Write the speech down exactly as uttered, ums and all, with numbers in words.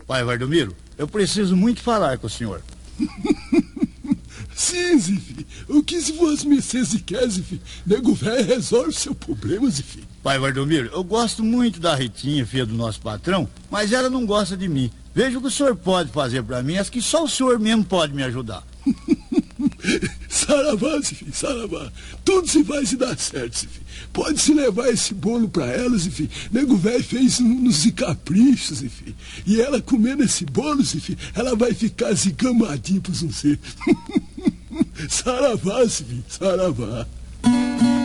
Pai Valdomiro, eu preciso muito falar com o senhor. Sim, Zifi. O que se fosse Mercedes quer, Zifi? Nego velho resolve seu problema, Zifi. Pai Valdomiro, eu gosto muito da Ritinha, filha do nosso patrão, mas ela não gosta de mim. Veja o que o senhor pode fazer pra mim, acho que só o senhor mesmo pode me ajudar. Saravá, Zifi, saravá. Tudo se vai se dar certo, Zifi. Pode se levar esse bolo pra ela, Zifi. Nego velho fez uns caprichos, Zifi. E ela comendo esse bolo, Zifi, ela vai ficar zicamadinha pros você. Saravá, Zifi, saravá.